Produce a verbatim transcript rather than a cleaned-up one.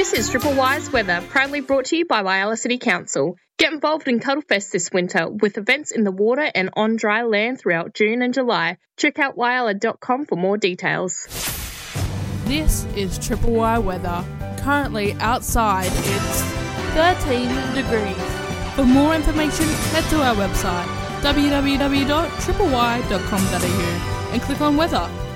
This is Triple Y's weather, proudly brought to you by Whyalla City Council. Get involved in Cuddlefest this winter with events in the water and on dry land throughout June and July. Check out whyalla dot com for more details. This is Triple Y weather. Currently outside it's thirteen degrees. For more information, head to our website w w w dot triple y dot com dot a u and click on weather.